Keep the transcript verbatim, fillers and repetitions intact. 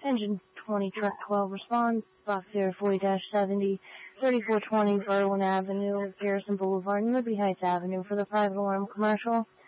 Engine twenty, truck twelve responds. Box zero forty seventy, thirty-four twenty Berwyn Avenue, Garrison Boulevard, and Liberty Heights Avenue for the private alarm commercial.